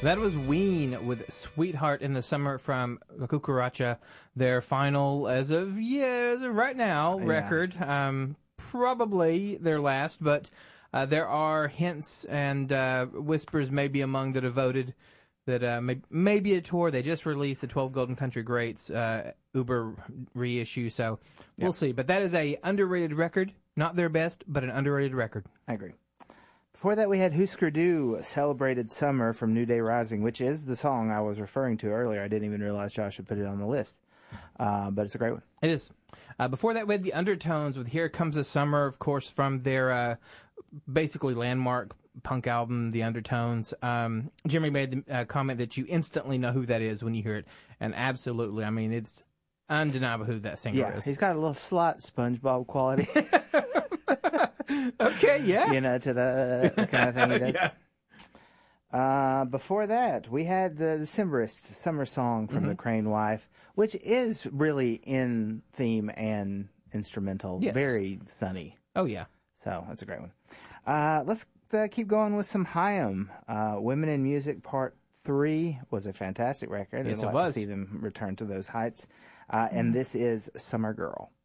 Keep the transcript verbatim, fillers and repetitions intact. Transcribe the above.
That was Ween with Sweetheart in the Summer from La Cucaracha, their final, as of, yeah, as of right now, Yeah. record. Um, probably their last, but uh, there are hints and uh, whispers maybe among the devoted that uh, may, maybe a tour. They just released the twelve Golden Country Greats uh, Uber reissue, so we'll Yep. see. But that is a underrated record. Not their best, but an underrated record. I agree. Before that, we had Husker Du, Celebrated Summer from New Day Rising, which is the song I was referring to earlier. I didn't even realize Josh had put it on the list. Uh, but it's a great one. It is. Uh, before that, we had the Undertones with Here Comes the Summer, of course, from their uh, basically landmark punk album, The Undertones. Um, Jimmy made the uh, comment that you instantly know who that is when you hear it. And absolutely, I mean, it's undeniable who that singer Yeah, is. he's got a little slight SpongeBob quality. Okay, yeah. You know, to the, the kind of thing he does. Yeah. Uh, before that, we had the Decemberists Summer Song from Mm-hmm. the Crane Wife, which is really in theme and instrumental. Yes. Very sunny. Oh, yeah. So that's a great one. Uh, let's uh, keep going with some Haim. Uh, Women in Music Part three was a fantastic record. Yes, I'd it like was. to see them return to those heights. Uh, and this is Summer Girl.